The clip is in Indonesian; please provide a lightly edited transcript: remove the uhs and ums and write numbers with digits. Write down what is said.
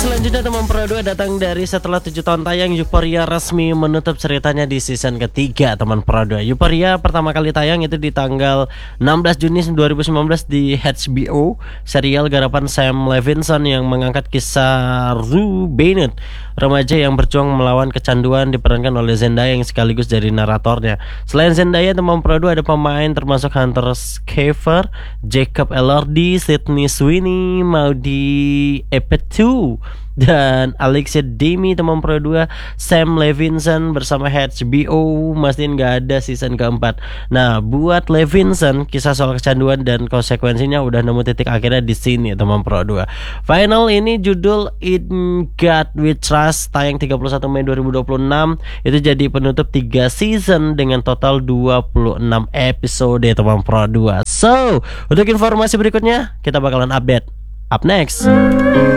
Selanjutnya teman Pro 2 datang dari setelah 7 tahun tayang, Euphoria resmi menutup ceritanya di season ketiga teman Pro 2. Euphoria pertama kali tayang itu di tanggal 16 Juni 2019 di HBO, serial garapan Sam Levinson yang mengangkat kisah Rue Bennett, remaja yang berjuang melawan kecanduan, diperankan oleh Zendaya yang sekaligus jadi naratornya. Selain Zendaya teman Pro 2 ada pemain termasuk Hunter Schafer, Jacob Elordi, Sydney Sweeney, Maudy Epetu, dan Alexia Demi teman Pro 2. Sam Levinson bersama HBO mastiin gak ada season keempat. Nah, buat Levinson kisah soal kecanduan dan konsekuensinya udah nemu titik akhirnya di sini teman Pro 2. Final ini judul In God We Trust, tayang 31 Mei 2026. Itu jadi penutup 3 season dengan total 26 episode teman Pro 2. So, untuk informasi berikutnya kita bakalan update up next.